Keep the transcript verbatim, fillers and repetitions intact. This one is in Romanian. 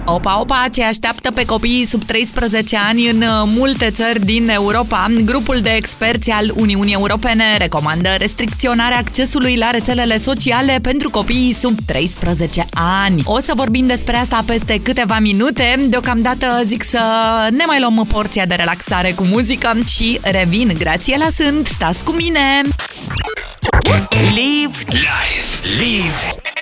Opa, opa, ce așteaptă pe copiii sub treisprezece ani în multe țări din Europa. Grupul de experți al Uniunii Europene recomandă restricționarea accesului la rețelele sociale pentru copiii sub treisprezece ani. O să vorbim despre asta peste câteva minute. Deocamdată zic să ne mai luăm porția de relaxare cu muzică și revin. Grațiela sunt, stați cu mine! Live! Live! Live!